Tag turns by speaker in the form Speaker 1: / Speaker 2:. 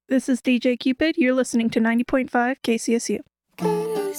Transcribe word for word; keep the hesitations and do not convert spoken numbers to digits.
Speaker 1: This is D J Cupid. You're listening to ninety point five K C S U.